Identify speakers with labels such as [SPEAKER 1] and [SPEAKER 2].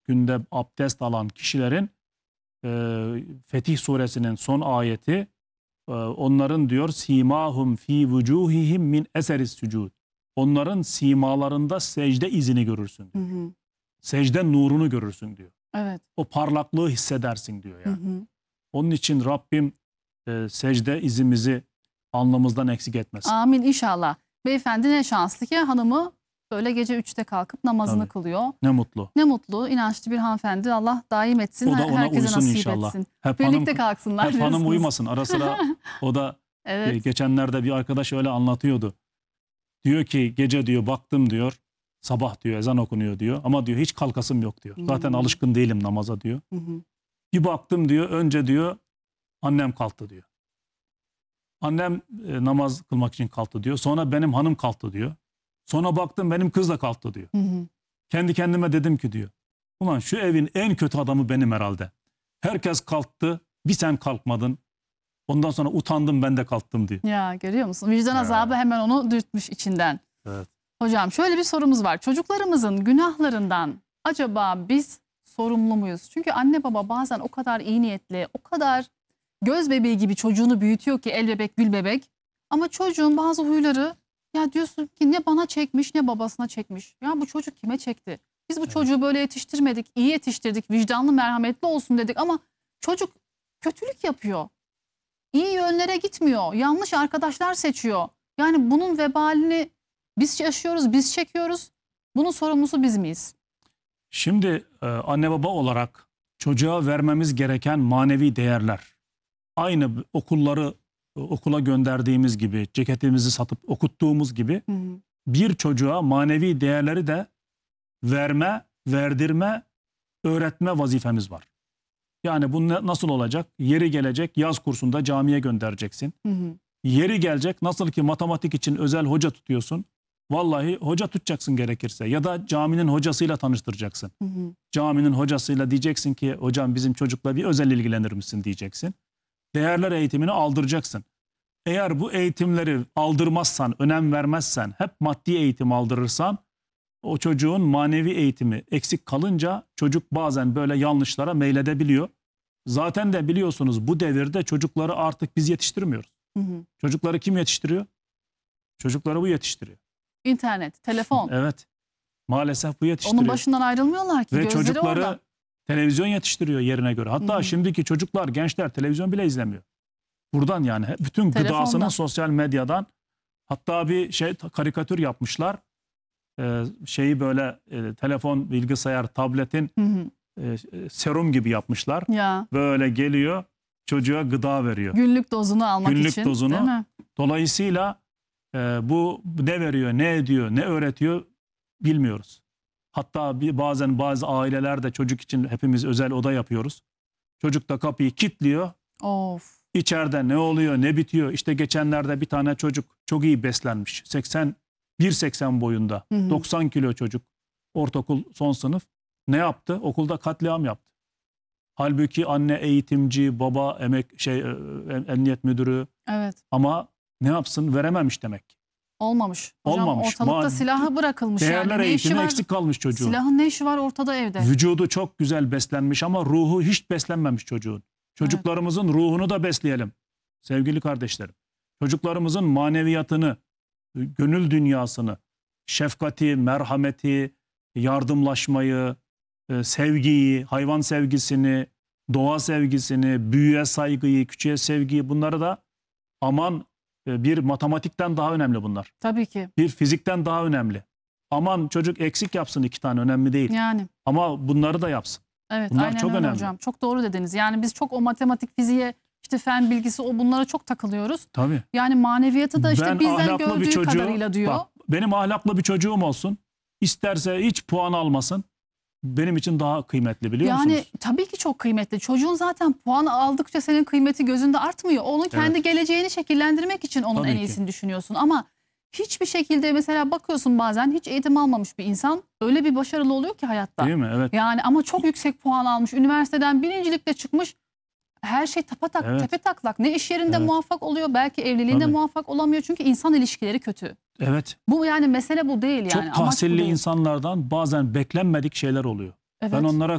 [SPEAKER 1] günde abdest alan kişilerin Fetih Suresinin son ayeti onların diyor simahum fi vucuhihim min eseris sucud. Onların simalarında secde izini görürsün diyor.
[SPEAKER 2] Hı hı.
[SPEAKER 1] Secde nurunu görürsün diyor.
[SPEAKER 2] Evet.
[SPEAKER 1] O parlaklığı hissedersin diyor yani.
[SPEAKER 2] Hı hı.
[SPEAKER 1] Onun için Rabbim secde izimizi alnımızdan eksik etmesin.
[SPEAKER 2] Amin inşallah. Beyefendi ne şanslı ki hanımı böyle gece 3'te kalkıp namazını
[SPEAKER 1] Tabii.
[SPEAKER 2] kılıyor.
[SPEAKER 1] Ne mutlu.
[SPEAKER 2] Ne mutlu, inançlı bir hanımefendi. Allah daim etsin.
[SPEAKER 1] O da ona
[SPEAKER 2] herkese
[SPEAKER 1] uysun
[SPEAKER 2] nasip
[SPEAKER 1] inşallah.
[SPEAKER 2] etsin.
[SPEAKER 1] Hep
[SPEAKER 2] Birlikte kalksınlar.
[SPEAKER 1] hep hanım
[SPEAKER 2] diyorsunuz.
[SPEAKER 1] uyumasın. Ara sıra o da
[SPEAKER 2] Evet.
[SPEAKER 1] geçenlerde bir arkadaş öyle anlatıyordu. Diyor ki gece diyor baktım diyor. Sabah diyor ezan okunuyor diyor. Ama diyor hiç kalkasım yok diyor. Zaten alışkın değilim namaza diyor.
[SPEAKER 2] Hı hı.
[SPEAKER 1] Bir baktım diyor önce diyor annem kalktı diyor. Annem namaz kılmak için kalktı diyor. Sonra benim hanım kalktı diyor. Sonra baktım benim kız da kalktı diyor.
[SPEAKER 2] Hı hı.
[SPEAKER 1] Kendi kendime dedim ki diyor. Ulan şu evin en kötü adamı benim herhalde. Herkes kalktı bir sen kalkmadın. Ondan sonra utandım ben de kalktım diyor.
[SPEAKER 2] Ya görüyor musun? Vicdan azabı hemen onu dürtmüş içinden.
[SPEAKER 1] Evet.
[SPEAKER 2] Hocam şöyle bir sorumuz var. Çocuklarımızın günahlarından acaba biz sorumlu muyuz? Çünkü anne baba bazen o kadar iyi niyetli, o kadar göz bebeği gibi çocuğunu büyütüyor ki el bebek gül bebek. Ama çocuğun bazı huyları ya diyorsun ki ne bana çekmiş ne babasına çekmiş. Ya bu çocuk kime çekti? Biz bu çocuğu böyle yetiştirmedik, iyi yetiştirdik, vicdanlı merhametli olsun dedik ama çocuk kötülük yapıyor. İyi yönlere gitmiyor, yanlış arkadaşlar seçiyor. Yani bunun vebalini biz yaşıyoruz, biz çekiyoruz. Bunun sorumlusu biz miyiz?
[SPEAKER 1] Şimdi anne baba olarak çocuğa vermemiz gereken manevi değerler. Aynı okula gönderdiğimiz gibi, ceketimizi satıp okuttuğumuz gibi
[SPEAKER 2] Hı hı.
[SPEAKER 1] bir çocuğa manevi değerleri de verme, verdirme, öğretme vazifemiz var. Yani bu nasıl olacak? Yeri gelecek yaz kursunda camiye göndereceksin.
[SPEAKER 2] Hı hı.
[SPEAKER 1] Yeri gelecek nasıl ki matematik için özel hoca tutuyorsun. Vallahi hoca tutacaksın gerekirse ya da caminin hocasıyla tanıştıracaksın.
[SPEAKER 2] Hı hı.
[SPEAKER 1] Caminin hocasıyla diyeceksin ki hocam bizim çocukla bir özel ilgilenir misin diyeceksin. Değerler eğitimini aldıracaksın. Eğer bu eğitimleri aldırmazsan, önem vermezsen, hep maddi eğitim aldırırsan o çocuğun manevi eğitimi eksik kalınca çocuk bazen böyle yanlışlara meyledebiliyor. Zaten de biliyorsunuz bu devirde çocukları artık biz yetiştirmiyoruz.
[SPEAKER 2] Hı hı.
[SPEAKER 1] Çocukları kim yetiştiriyor? Çocukları bu yetiştiriyor.
[SPEAKER 2] İnternet, telefon.
[SPEAKER 1] Evet. Maalesef bu yetiştiriyor.
[SPEAKER 2] Onun başından ayrılmıyorlar ki.
[SPEAKER 1] Ve
[SPEAKER 2] Gözleri
[SPEAKER 1] çocukları
[SPEAKER 2] orada.
[SPEAKER 1] televizyon yetiştiriyor yerine göre. Hatta
[SPEAKER 2] Hı hı.
[SPEAKER 1] şimdiki çocuklar, gençler televizyon bile izlemiyor. Buradan yani bütün gıdasını
[SPEAKER 2] Telefondan.
[SPEAKER 1] sosyal medyadan, hatta bir karikatür yapmışlar. Şeyi böyle telefon, bilgisayar, tabletin
[SPEAKER 2] Hı hı.
[SPEAKER 1] serum gibi yapmışlar.
[SPEAKER 2] Ya
[SPEAKER 1] Böyle geliyor çocuğa gıda veriyor.
[SPEAKER 2] günlük dozunu almak
[SPEAKER 1] Günlük
[SPEAKER 2] için.
[SPEAKER 1] dozunu.
[SPEAKER 2] Değil mi?
[SPEAKER 1] Dolayısıyla bu ne veriyor, ne ediyor, ne öğretiyor bilmiyoruz. Hatta bazen bazı ailelerde çocuk için hepimiz özel oda yapıyoruz. Çocuk da kapıyı kilitliyor.
[SPEAKER 2] Of.
[SPEAKER 1] İçeride ne oluyor, ne bitiyor? İşte geçenlerde bir tane çocuk çok iyi beslenmiş. 1.80 boyunda.
[SPEAKER 2] Hı hı.
[SPEAKER 1] 90 kilo çocuk. Ortaokul son sınıf. Ne yaptı? Okulda katliam yaptı. Halbuki anne eğitimci, baba emniyet müdürü
[SPEAKER 2] Evet.
[SPEAKER 1] ama ne yapsın? Verememiş demek.
[SPEAKER 2] Olmamış. Hocam
[SPEAKER 1] Olmamış.
[SPEAKER 2] ortalıkta silahı bırakılmış
[SPEAKER 1] Değerler
[SPEAKER 2] yani. Ne işi
[SPEAKER 1] eğitimi
[SPEAKER 2] var?
[SPEAKER 1] eksik kalmış çocuğun.
[SPEAKER 2] Silahın ne işi var ortada evde?
[SPEAKER 1] Vücudu çok güzel beslenmiş ama ruhu hiç beslenmemiş çocuğun. Çocuklarımızın ruhunu da besleyelim sevgili kardeşlerim. Çocuklarımızın maneviyatını, gönül dünyasını, şefkati, merhameti, yardımlaşmayı, sevgiyi, hayvan sevgisini, doğa sevgisini, büyüye saygıyı, küçüğe sevgiyi, bunları da aman bir matematikten daha önemli bunlar.
[SPEAKER 2] Tabii ki.
[SPEAKER 1] Bir fizikten daha önemli. Aman çocuk eksik yapsın 2 tane önemli değil.
[SPEAKER 2] Yani.
[SPEAKER 1] Ama bunları da yapsın.
[SPEAKER 2] Evet,
[SPEAKER 1] Bunlar
[SPEAKER 2] aynen
[SPEAKER 1] çok
[SPEAKER 2] öyle
[SPEAKER 1] önemli.
[SPEAKER 2] hocam. Çok doğru dediniz. Yani biz çok o matematik, fiziğe, işte fen bilgisi, o bunlara çok takılıyoruz.
[SPEAKER 1] Tabii.
[SPEAKER 2] Yani maneviyatı da işte
[SPEAKER 1] Ben
[SPEAKER 2] bizden
[SPEAKER 1] ahlaklı bir
[SPEAKER 2] gördüğü
[SPEAKER 1] çocuğu,
[SPEAKER 2] kadarıyla diyor.
[SPEAKER 1] bak, benim ahlaklı bir çocuğum olsun. İsterse hiç puan almasın. Benim için daha kıymetli, biliyor
[SPEAKER 2] Yani
[SPEAKER 1] musunuz?
[SPEAKER 2] tabii ki çok kıymetli. Çocuğun zaten puan aldıkça senin kıymeti gözünde artmıyor. Onun kendi geleceğini şekillendirmek için onun
[SPEAKER 1] Tabii
[SPEAKER 2] en
[SPEAKER 1] ki.
[SPEAKER 2] iyisini düşünüyorsun. Ama hiçbir şekilde mesela bakıyorsun bazen hiç eğitim almamış bir insan öyle bir başarılı oluyor ki hayatta.
[SPEAKER 1] Değil mi? Evet.
[SPEAKER 2] Yani ama çok yüksek puan almış. Üniversiteden birincilikle çıkmış. Her şey
[SPEAKER 1] Evet.
[SPEAKER 2] tepe taklak. Ne iş yerinde
[SPEAKER 1] Evet.
[SPEAKER 2] muvaffak oluyor, belki evliliğinde
[SPEAKER 1] Tabii.
[SPEAKER 2] muvaffak olamıyor. Çünkü insan ilişkileri kötü.
[SPEAKER 1] Evet.
[SPEAKER 2] Bu yani mesele bu değil yani.
[SPEAKER 1] Çok
[SPEAKER 2] Amaç bu
[SPEAKER 1] tahsilli
[SPEAKER 2] değil.
[SPEAKER 1] insanlardan bazen beklenmedik şeyler oluyor.
[SPEAKER 2] Evet.
[SPEAKER 1] Ben onlara